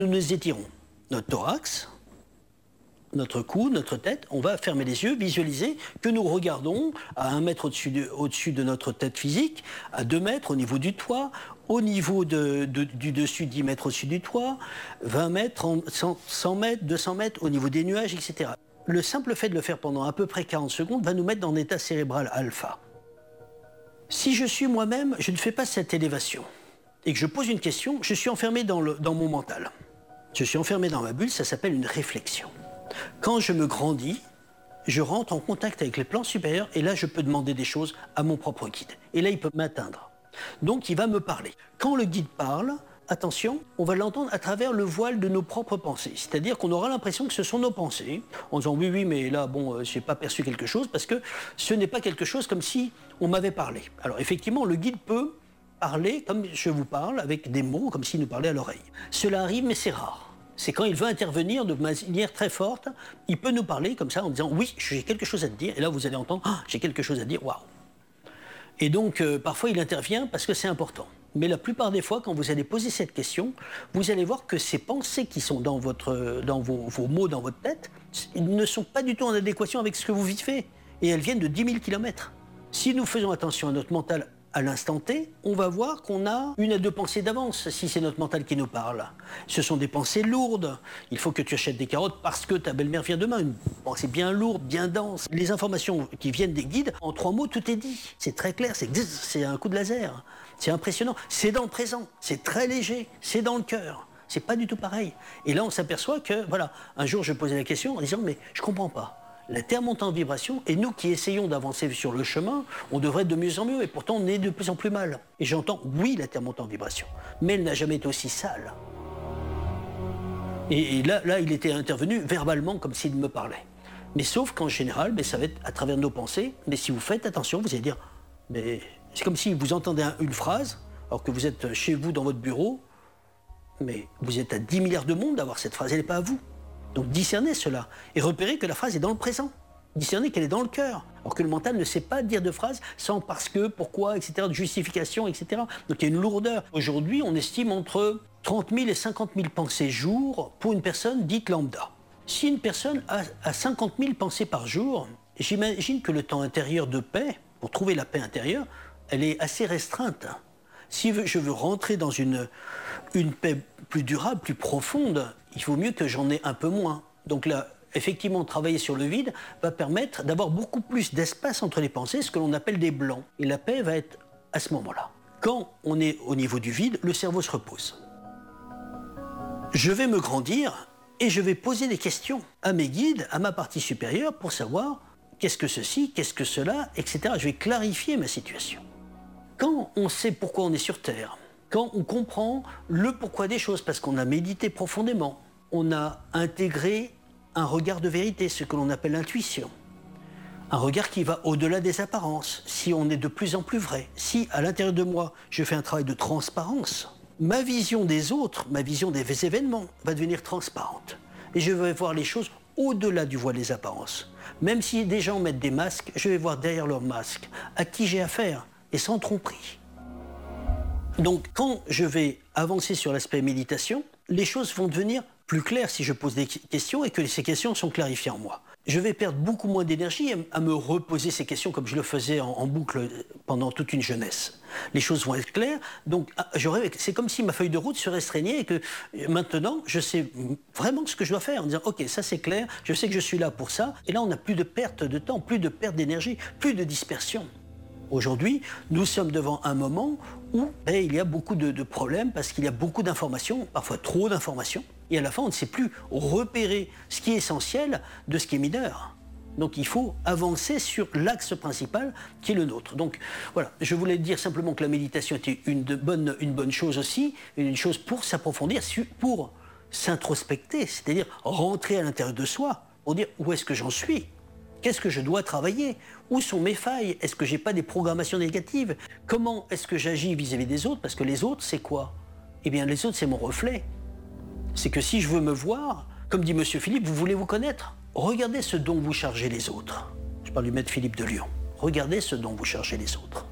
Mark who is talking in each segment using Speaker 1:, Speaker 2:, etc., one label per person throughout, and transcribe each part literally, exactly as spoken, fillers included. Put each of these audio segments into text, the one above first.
Speaker 1: Nous nous étirons notre thorax, notre cou, notre tête, on va fermer les yeux, visualiser que nous regardons à un mètre au-dessus de, au-dessus de notre tête physique, à deux mètres au niveau du toit, au niveau de, de, du dessus, dix mètres au-dessus du toit, vingt mètres, cent, cent mètres, deux cents mètres au niveau des nuages, et cetera. Le simple fait de le faire pendant à peu près quarante secondes va nous mettre dans l'état cérébral alpha. Si je suis moi-même, je ne fais pas cette élévation et que je pose une question, je suis enfermé dans, le, dans mon mental. Je suis enfermé dans ma bulle, ça s'appelle une réflexion. Quand je me grandis, je rentre en contact avec les plans supérieurs et là, je peux demander des choses à mon propre guide. Et là, il peut m'atteindre. Donc, il va me parler. Quand le guide parle, attention, on va l'entendre à travers le voile de nos propres pensées. C'est-à-dire qu'on aura l'impression que ce sont nos pensées, en disant oui, oui, mais là, bon, euh, je n'ai pas perçu quelque chose, parce que ce n'est pas quelque chose comme si on m'avait parlé. Alors, effectivement, le guide peut parler comme je vous parle, avec des mots, comme s'il nous parlait à l'oreille. Cela arrive, mais c'est rare. C'est quand il veut intervenir de manière très forte, il peut nous parler comme ça en disant « Oui, j'ai quelque chose à te dire », et là vous allez entendre ah, « J'ai quelque chose à te dire, waouh ». Et donc, euh, parfois il intervient parce que c'est important. Mais la plupart des fois, quand vous allez poser cette question, vous allez voir que ces pensées qui sont dans, votre, dans vos, vos mots, dans votre tête, ne sont pas du tout en adéquation avec ce que vous vivez. Et elles viennent de dix mille kilomètres. Si nous faisons attention à notre mental à l'instant T, on va voir qu'on a une à deux pensées d'avance, si c'est notre mental qui nous parle. Ce sont des pensées lourdes. Il faut que tu achètes des carottes parce que ta belle-mère vient demain. Une pensée bien lourde, bien dense. Les informations qui viennent des guides, en trois mots, tout est dit. C'est très clair, c'est, c'est un coup de laser. C'est impressionnant. C'est dans le présent, c'est très léger, c'est dans le cœur. C'est pas du tout pareil. Et là, on s'aperçoit que, voilà, un jour, je posais la question en disant, mais je comprends pas. La Terre monte en vibration, et nous qui essayons d'avancer sur le chemin, on devrait être de mieux en mieux, et pourtant on est de plus en plus mal. Et j'entends, oui, la Terre monte en vibration, mais elle n'a jamais été aussi sale. Et, et là, là, il était intervenu verbalement, comme s'il me parlait. Mais sauf qu'en général, mais ça va être à travers nos pensées, mais si vous faites attention, vous allez dire, mais c'est comme si vous entendez un, une phrase, alors que vous êtes chez vous dans votre bureau, mais vous êtes à dix milliards de monde d'avoir cette phrase, elle n'est pas à vous. Donc discernez cela et repérez que la phrase est dans le présent. Discernez qu'elle est dans le cœur. Alors que le mental ne sait pas dire de phrase sans parce que, pourquoi, et cetera, de justification, et cetera. Donc il y a une lourdeur. Aujourd'hui, on estime entre trente mille et cinquante mille pensées jour pour une personne dite lambda. Si une personne a, a cinquante mille pensées par jour, j'imagine que le temps intérieur de paix, pour trouver la paix intérieure, elle est assez restreinte. Si je veux rentrer dans une, une paix plus durable, plus profonde, il vaut mieux que j'en ai un peu moins. Donc là, effectivement, travailler sur le vide va permettre d'avoir beaucoup plus d'espace entre les pensées, ce que l'on appelle des blancs. Et la paix va être à ce moment-là. Quand on est au niveau du vide, le cerveau se repose. Je vais me grandir et je vais poser des questions à mes guides, à ma partie supérieure, pour savoir qu'est-ce que ceci, qu'est-ce que cela, et cetera. Je vais clarifier ma situation. Quand on sait pourquoi on est sur Terre, quand on comprend le pourquoi des choses, parce qu'on a médité profondément, on a intégré un regard de vérité, ce que l'on appelle l'intuition. Un regard qui va au-delà des apparences, si on est de plus en plus vrai. Si, à l'intérieur de moi, je fais un travail de transparence, ma vision des autres, ma vision des événements va devenir transparente. Et je vais voir les choses au-delà du voile des apparences. Même si des gens mettent des masques, je vais voir derrière leurs masques à qui j'ai affaire, et sans tromperie. Donc, quand je vais avancer sur l'aspect méditation, les choses vont devenir plus claires si je pose des questions et que ces questions sont clarifiées en moi. Je vais perdre beaucoup moins d'énergie à me reposer ces questions comme je le faisais en, en boucle pendant toute une jeunesse. Les choses vont être claires, donc j'aurais, c'est comme si ma feuille de route se restreignait et que maintenant, je sais vraiment ce que je dois faire en disant « Ok, ça c'est clair, je sais que je suis là pour ça ». Et là, on n'a plus de perte de temps, plus de perte d'énergie, plus de dispersion. Aujourd'hui, nous sommes devant un moment où ben, il y a beaucoup de, de problèmes parce qu'il y a beaucoup d'informations, parfois trop d'informations, et à la fin, on ne sait plus repérer ce qui est essentiel de ce qui est mineur. Donc il faut avancer sur l'axe principal qui est le nôtre. Donc voilà, je voulais dire simplement que la méditation était une, de bonne, une bonne chose aussi, une chose pour s'approfondir, pour s'introspecter, c'est-à-dire rentrer à l'intérieur de soi, pour dire où est-ce que j'en suis ? Qu'est-ce que je dois travailler? Où sont mes failles? Est-ce que j'ai pas des programmations négatives? Comment est-ce que j'agis vis-à-vis des autres? Parce que les autres, c'est quoi? Eh bien, les autres, c'est mon reflet. C'est que si je veux me voir, comme dit Monsieur Philippe, vous voulez vous connaître? Regardez ce dont vous chargez les autres. Je parle du maître Philippe de Lyon. Regardez ce dont vous chargez les autres.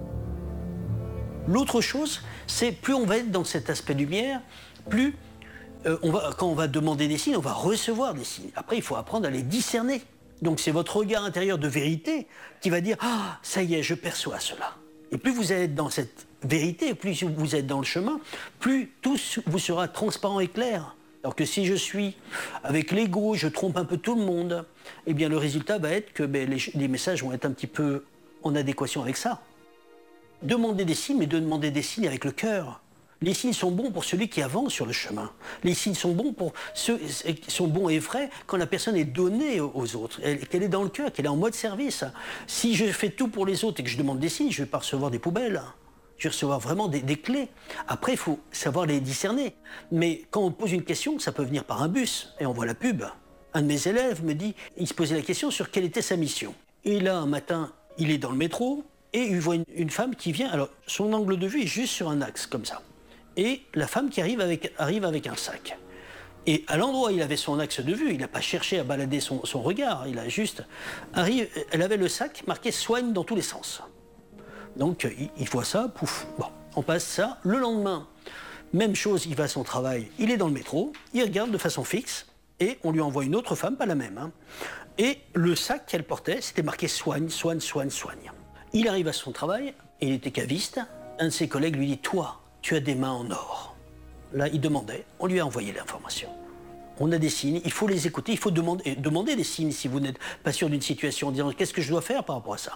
Speaker 1: L'autre chose, c'est plus on va être dans cet aspect lumière, plus Euh, on va, quand on va demander des signes, on va recevoir des signes. Après, il faut apprendre à les discerner. Donc c'est votre regard intérieur de vérité qui va dire « Ah, ça y est, je perçois cela ». Et plus vous êtes dans cette vérité, plus vous êtes dans le chemin, plus tout vous sera transparent et clair. Alors que si je suis avec l'ego, je trompe un peu tout le monde, eh bien le résultat va être que ben, les, les messages vont être un petit peu en adéquation avec ça. Demander des signes, mais de demander des signes avec le cœur. Les signes sont bons pour celui qui avance sur le chemin. Les signes sont bons pour ceux qui sont bons et vrais quand la personne est donnée aux autres, qu'elle est dans le cœur, qu'elle est en mode service. Si je fais tout pour les autres et que je demande des signes, je ne vais pas recevoir des poubelles. Je vais recevoir vraiment des, des clés. Après, il faut savoir les discerner. Mais quand on pose une question, ça peut venir par un bus, et on voit la pub. Un de mes élèves me dit, il se posait la question sur quelle était sa mission. Et là, un matin, il est dans le métro, et il voit une, une femme qui vient. Alors, son angle de vue est juste sur un axe, comme ça. Et la femme qui arrive avec, arrive avec un sac. Et à l'endroit où il avait son axe de vue, il n'a pas cherché à balader son, son regard, il a juste... Arrive, elle avait le sac marqué « soigne dans tous les sens ». Donc il, il voit ça, pouf, bon, on passe ça. Le lendemain, même chose, il va à son travail, il est dans le métro, il regarde de façon fixe, et on lui envoie une autre femme, pas la même. Hein, et le sac qu'elle portait, c'était marqué « soigne, soigne, soigne, soigne ». Il arrive à son travail, et il était caviste, un de ses collègues lui dit « toi, tu as des mains en or ». Là, il demandait, on lui a envoyé l'information. On a des signes, il faut les écouter, il faut demander, demander des signes si vous n'êtes pas sûr d'une situation, en disant qu'est-ce que je dois faire par rapport à ça.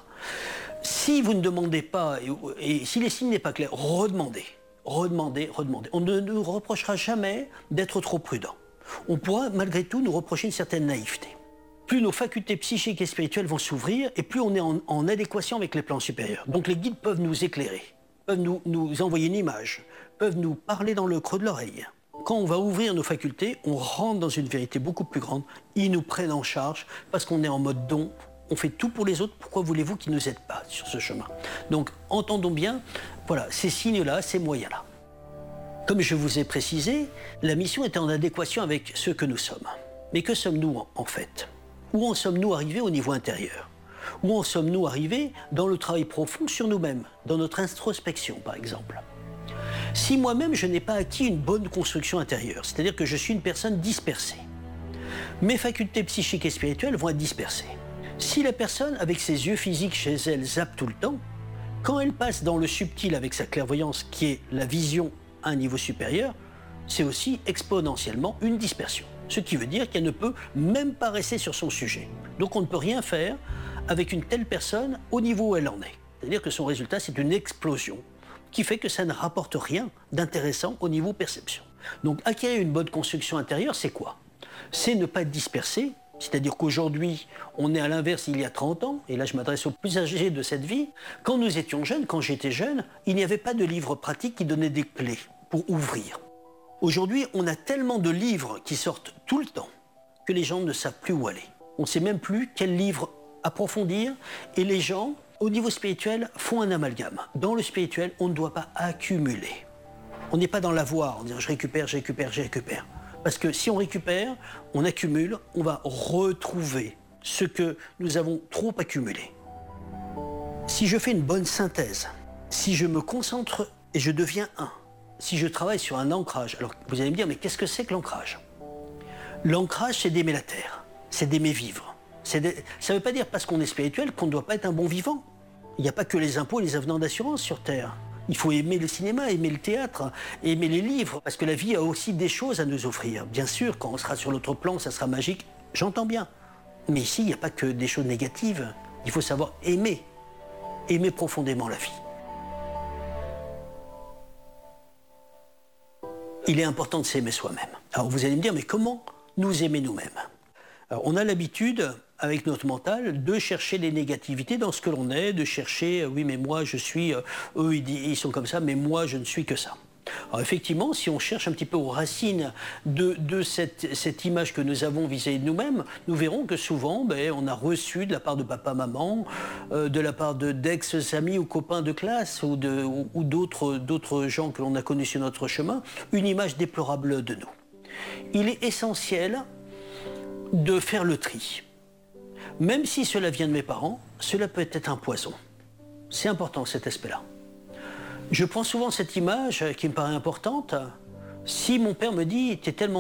Speaker 1: Si vous ne demandez pas, et, et si les signes n'est pas clairs, redemandez, redemandez, redemandez. On ne nous reprochera jamais d'être trop prudent. On pourra malgré tout nous reprocher une certaine naïveté. Plus nos facultés psychiques et spirituelles vont s'ouvrir, et plus on est en, en adéquation avec les plans supérieurs. Donc les guides peuvent nous éclairer, peuvent nous, nous envoyer une image, peuvent nous parler dans le creux de l'oreille. Quand on va ouvrir nos facultés, on rentre dans une vérité beaucoup plus grande. Ils nous prennent en charge parce qu'on est en mode don. On fait tout pour les autres. Pourquoi voulez-vous qu'ils ne nous aident pas sur ce chemin? Donc, entendons bien, voilà, ces signes-là, ces moyens-là. Comme je vous ai précisé, la mission est en adéquation avec ce que nous sommes. Mais que sommes-nous en, en fait? Où en sommes-nous arrivés au niveau intérieur? Où en sommes-nous arrivés dans le travail profond sur nous-mêmes, dans notre introspection, par exemple? Si moi-même, je n'ai pas acquis une bonne construction intérieure, c'est-à-dire que je suis une personne dispersée, mes facultés psychiques et spirituelles vont être dispersées. Si la personne, avec ses yeux physiques chez elle, zappe tout le temps, quand elle passe dans le subtil avec sa clairvoyance, qui est la vision à un niveau supérieur, c'est aussi exponentiellement une dispersion. Ce qui veut dire qu'elle ne peut même pas rester sur son sujet. Donc on ne peut rien faire avec une telle personne au niveau où elle en est. C'est-à-dire que son résultat, c'est une explosion, qui fait que ça ne rapporte rien d'intéressant au niveau perception. Donc acquérir une bonne construction intérieure, c'est quoi? C'est ne pas être dispersé, c'est-à-dire qu'aujourd'hui, on est à l'inverse il y a trente ans, et là je m'adresse aux plus âgés de cette vie. Quand nous étions jeunes, quand j'étais jeune, il n'y avait pas de livres pratiques qui donnaient des clés pour ouvrir. Aujourd'hui, on a tellement de livres qui sortent tout le temps que les gens ne savent plus où aller. On ne sait même plus quel livre approfondir, et les gens, au niveau spirituel, font un amalgame. Dans le spirituel, on ne doit pas accumuler. On n'est pas dans l'avoir, en disant je récupère, je récupère, je récupère. Parce que si on récupère, on accumule, on va retrouver ce que nous avons trop accumulé. Si je fais une bonne synthèse, si je me concentre et je deviens un, si je travaille sur un ancrage, alors vous allez me dire, mais qu'est-ce que c'est que l'ancrage? L'ancrage, c'est d'aimer la terre, c'est d'aimer vivre. Des... Ça ne veut pas dire parce qu'on est spirituel qu'on ne doit pas être un bon vivant. Il n'y a pas que les impôts et les avenants d'assurance sur Terre. Il faut aimer le cinéma, aimer le théâtre, aimer les livres, parce que la vie a aussi des choses à nous offrir. Bien sûr, quand on sera sur l'autre plan, ça sera magique, j'entends bien. Mais ici, il n'y a pas que des choses négatives. Il faut savoir aimer, aimer profondément la vie. Il est important de s'aimer soi-même. Alors vous allez me dire, mais comment nous aimer nous-mêmes? Alors, on a l'habitude, avec notre mental, de chercher les négativités dans ce que l'on est, de chercher, oui mais moi je suis, euh, eux ils, ils sont comme ça, mais moi je ne suis que ça. Alors effectivement, si on cherche un petit peu aux racines de, de cette, cette image que nous avons vis-à-vis de nous-mêmes, nous verrons que souvent, ben, on a reçu de la part de papa, maman, euh, de la part de d'ex-amis ou copains de classe ou, de, ou, ou d'autres, d'autres gens que l'on a connus sur notre chemin, une image déplorable de nous. Il est essentiel de faire le tri. Même si cela vient de mes parents, cela peut être un poison. C'est important cet aspect-là. Je prends souvent cette image qui me paraît importante. Si mon père me dit « t'es tellement